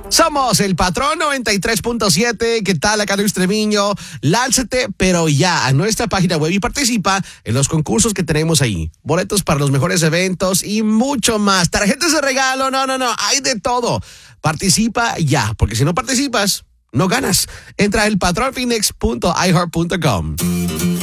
Somos el Patrón 93.7. ¿Qué tal? Acá Luis Treviño. Lánzate, pero ya, a nuestra página web y participa en los concursos que tenemos ahí. Boletos para los mejores eventos y mucho más. Tarjetas de regalo, no. Hay de todo. Participa ya, porque si no participas, no ganas. Entra a elpatronphoenix.iheart.com.